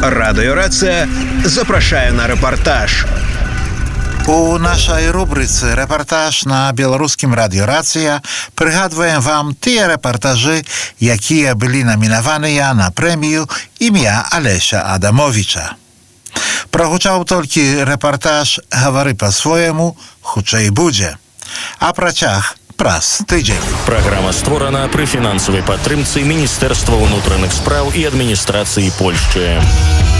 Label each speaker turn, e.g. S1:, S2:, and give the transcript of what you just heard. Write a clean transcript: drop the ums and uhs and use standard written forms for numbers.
S1: Радыёрацыя запрашае на рэпартаж.
S2: У нашай рубрыцы «Рэпартаж» на беларускім радыёрацыя прыгадваем вам тыя рэпартажы, якія былі намінаваныя на прэмію імя Алеся Адамовіча. Прагучаў толькі рэпартаж «Гавары па-свойму, хутчэй будзе», а працяг праз тыдзень.
S3: Праграма створана пры фінансавай падтрымцы Міністэрства ўнутраных спраў і адміністрацыі Польшчы.